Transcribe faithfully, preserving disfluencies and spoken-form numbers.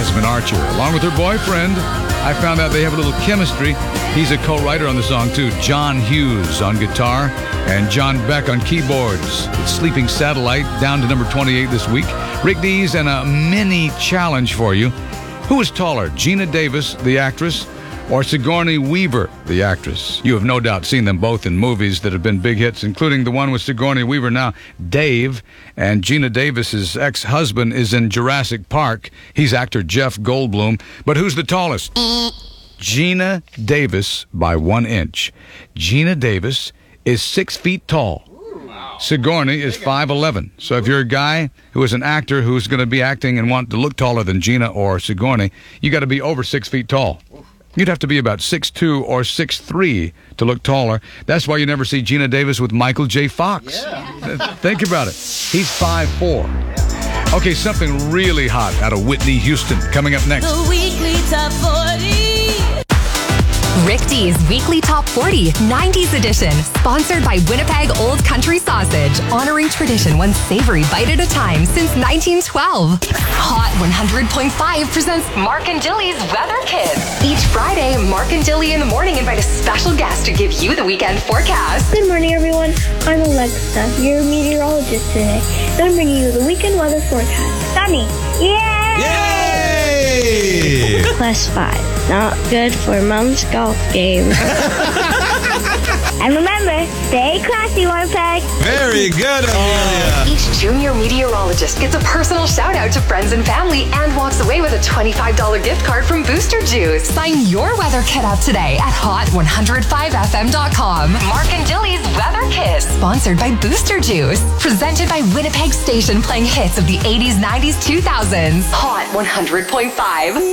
Jasmine Archer. Along with her boyfriend, I found out they have a little chemistry. He's a co-writer on the song, too. John Hughes on guitar and John Beck on keyboards. It's Sleeping Satellite, down to number twenty-eight this week. Rick Dees and a mini challenge for you. Who is taller, Gina Davis, the actress, or Sigourney Weaver, the actress? You have no doubt seen them both in movies that have been big hits, including the one with Sigourney Weaver now, Dave, and Gina Davis's ex-husband is in Jurassic Park. He's actor Jeff Goldblum. But who's the tallest? Gina Davis by one inch. Gina Davis is six feet tall. Sigourney is five eleven. So if you're a guy who is an actor who's going to be acting and want to look taller than Gina or Sigourney, you got to be over six feet tall. You'd have to be about six two or six three to look taller. That's why you never see Gina Davis with Michael J. Fox. Yeah. Think about it. He's five four. Okay, something really hot out of Whitney Houston coming up next. The weekly top forty. Rick Dees Weekly Top forty, nineties edition, sponsored by Winnipeg Old Country Sausage, honoring tradition one savory bite at a time since nineteen twelve. Hot one hundred point five presents Mark and Dilly's Weather Kids. Each Friday, Mark and Dilly in the morning invite a special guest to give you the weekend forecast. Good morning, everyone. I'm Alexa, your meteorologist today. And I'm bringing you the weekend weather forecast. Sunny. Yay! Yay! Plus five. Not good for Mom's golf game. And remember, stay classy, Winnipeg. Very good, Amelia. Each junior meteorologist gets a personal shout out to friends and family and walks away with a twenty-five dollars gift card from Booster Juice. Sign your weather kit up today at hot one oh five f m dot com. Mark and Dilly's Weather Kiss, sponsored by Booster Juice. Presented by Winnipeg Station, playing hits of the eighties, nineties, two thousands. Hot one hundred point five.